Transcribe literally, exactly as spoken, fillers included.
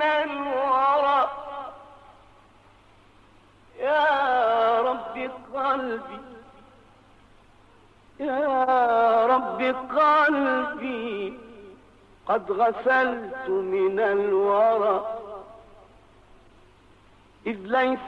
الورى يا رب قلبي يا رب قلبي قد غسلت من الورى إذ ليس